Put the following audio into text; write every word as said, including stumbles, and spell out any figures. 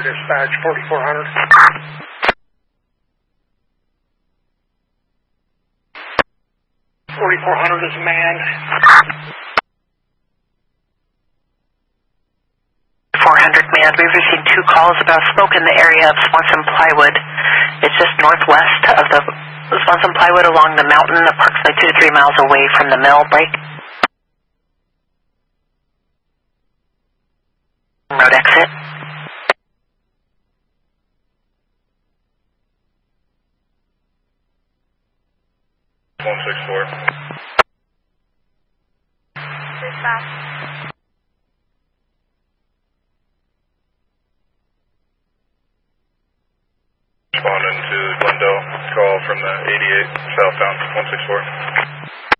Dispatch forty-four hundred. forty-four hundred is manned. four hundred manned. We've received two calls about smoke in the area of Swanson Plywood. It's just northwest of the Swanson Plywood along the mountain, approximately two to three miles away from the mill break. Road exit. one six four. Dispatch. Responding to Glendale, call from the eighty-eight southbound, one six four.